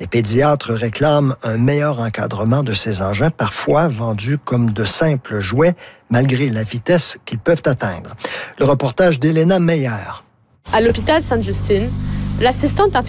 Les pédiatres réclament un meilleur encadrement de ces engins, parfois vendus comme de simples jouets, malgré la vitesse qu'ils peuvent atteindre. Le reportage d'Elena Meyer. À l'hôpital Sainte-Justine, l'assistante infirmière